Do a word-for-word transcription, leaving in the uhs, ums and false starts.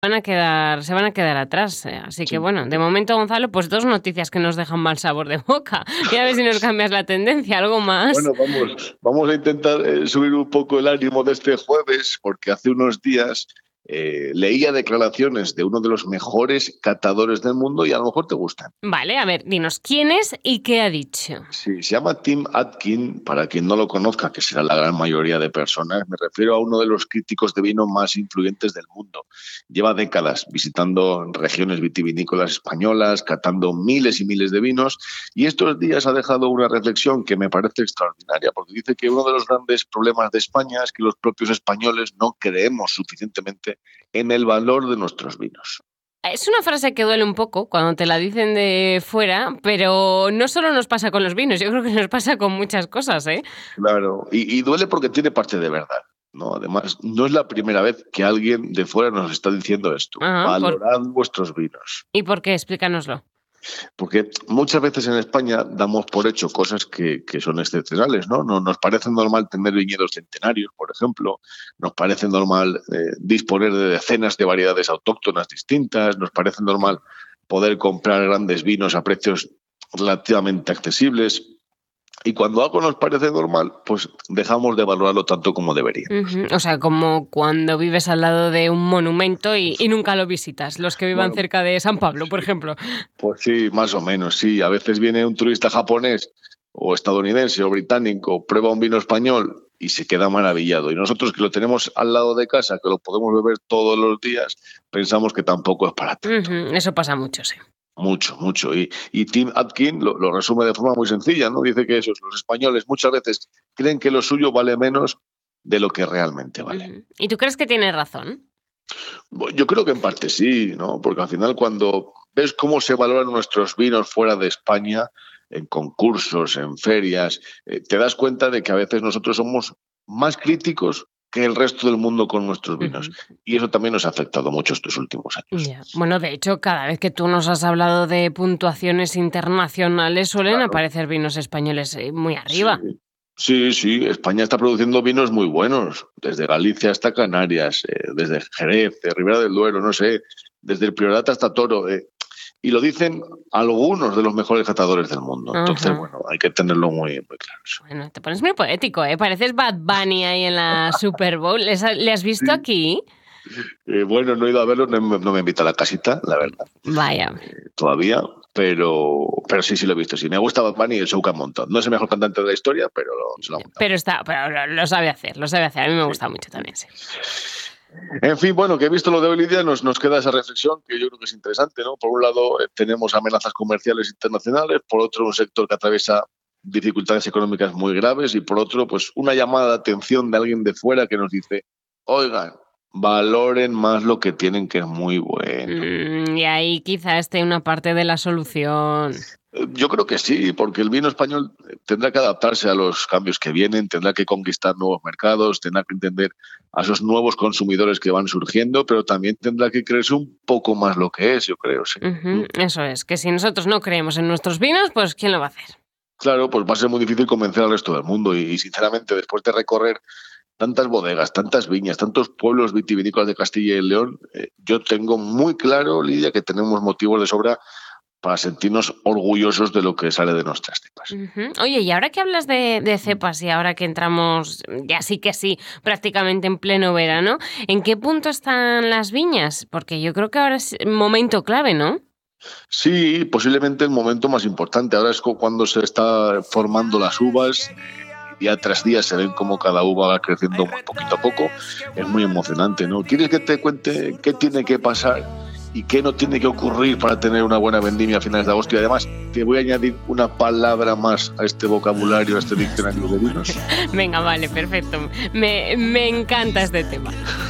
Van a quedar, se van a quedar atrás. eh, Así que Sí. bueno, de momento, Gonzalo, pues dos noticias que nos dejan mal sabor de boca. Y a ver si nos cambias la tendencia, algo más. Bueno, vamos, vamos a intentar eh, subir un poco el ánimo de este jueves, porque hace unos días eh, leía declaraciones de uno de los mejores catadores del mundo y a lo mejor te gustan. Vale, a ver, dinos, ¿quién es y qué ha dicho? Sí, se llama Tim Atkin, para quien no lo conozca, que será la gran mayoría de personas. Me refiero a uno de los críticos de vino más influyentes del mundo. Lleva décadas visitando regiones vitivinícolas españolas, catando miles y miles de vinos, y estos días ha dejado una reflexión que me parece extraordinaria, porque dice que uno de los grandes problemas de España es que los propios españoles no creemos suficientemente en el valor de nuestros vinos. Es una frase que duele un poco cuando te la dicen de fuera, pero no solo nos pasa con los vinos, yo creo que nos pasa con muchas cosas, ¿eh? Claro, y, y duele porque tiene parte de verdad, ¿no? Además, no es la primera vez que alguien de fuera nos está diciendo esto. Ajá, por- Valorad vuestros vinos. ¿Y por qué? Explícanoslo. Porque muchas veces en España damos por hecho cosas que, que son excepcionales, ¿no? No- Nos parece normal tener viñedos centenarios, por ejemplo. Nos parece normal eh, disponer de decenas de variedades autóctonas distintas. Nos parece normal poder comprar grandes vinos a precios relativamente accesibles. Y cuando algo nos parece normal, pues dejamos de valorarlo tanto como debería. Ujú. O sea, como cuando vives al lado de un monumento y, y nunca lo visitas, los que vivan Bueno, cerca de San Pablo, por ejemplo. pues sí, más o menos, sí. A veces viene un turista japonés o estadounidense o británico, prueba un vino español y se queda maravillado. Y nosotros que lo tenemos al lado de casa, que lo podemos beber todos los días, pensamos que tampoco es para tanto. Ujú. Eso pasa mucho, sí. Mucho, mucho. Y, y Tim Atkin lo, lo resume de forma muy sencilla, ¿no? Dice que esos, los españoles muchas veces creen que lo suyo vale menos de lo que realmente vale. Ujú. ¿Y tú crees que tienes razón? Bueno, yo creo que en parte sí, ¿no? Porque al final cuando ves cómo se valoran nuestros vinos fuera de España, en concursos, en ferias, eh, te das cuenta de que a veces nosotros somos más críticos que el resto del mundo con nuestros vinos. Ujú. Y eso también nos ha afectado mucho estos últimos años. Ya. Bueno, de hecho, cada vez que tú nos has hablado de puntuaciones internacionales, suelen Claro. aparecer vinos españoles eh, muy arriba. Sí. Sí, sí, España está produciendo vinos muy buenos, desde Galicia hasta Canarias, eh, desde Jerez, de Ribera del Duero, no sé, desde el Priorato hasta Toro. Eh, y lo dicen algunos de los mejores catadores del mundo. Entonces, Ajá. bueno, hay que tenerlo muy, muy claro. eso. Bueno, te pones muy poético, ¿eh? Pareces Bad Bunny ahí en la Super Bowl. ¿Les ha- ¿Le has visto Sí. aquí? Eh, bueno, no he ido a verlo, no me, no me invita a la casita, la verdad, Vaya. eh, todavía, pero, pero sí, sí lo he visto. Sí, me gusta Bad Bunny y el show que ha montado. No es el mejor cantante de la historia, pero lo- se lo ha montado. Pero está, pero lo, lo sabe hacer, lo sabe hacer. A mí me Sí. gusta mucho también, sí. En fin, bueno, que he visto lo de hoy, Lidia, nos, nos queda esa reflexión que yo creo que es interesante, ¿no? Por un lado, eh, tenemos amenazas comerciales internacionales, por otro, un sector que atraviesa dificultades económicas muy graves y por otro, pues una llamada de atención de alguien de fuera que nos dice, oigan, valoren más lo que tienen, que es muy bueno. Mm, y ahí quizá esté una parte de la solución. Eh, Yo creo que sí, porque el vino español eh, tendrá que adaptarse a los cambios que vienen, tendrá que conquistar nuevos mercados, tendrá que entender a esos nuevos consumidores que van surgiendo, pero también tendrá que creerse un poco más lo que es, yo creo, sí. Ujú. Eso es, que si nosotros no creemos en nuestros vinos, pues ¿quién lo va a hacer? Claro, pues va a ser muy difícil convencer al resto del mundo y, y sinceramente, después de recorrer tantas bodegas, tantas viñas, tantos pueblos vitivinícolas de Castilla y León, eh, yo tengo muy claro, Lidia, que tenemos motivos de sobra para sentirnos orgullosos de lo que sale de nuestras cepas. Ujú. Oye, y ahora que hablas de, de cepas y ahora que entramos, ya sí que sí, prácticamente en pleno verano, ¿en qué punto están las viñas? Porque yo creo que ahora es un momento clave, ¿no? Sí, posiblemente el momento más importante. Ahora es cu- cuando se está formando las uvas. Día tras día se ven cómo cada uva va creciendo muy poquito a poco. Es muy emocionante, ¿no? ¿Quieres que te cuente qué tiene que pasar y qué no tiene que ocurrir para tener una buena vendimia a finales de agosto? Y además te voy a añadir una palabra más a este vocabulario, a este diccionario de vinos. Venga, vale, perfecto. Me, me encanta este tema.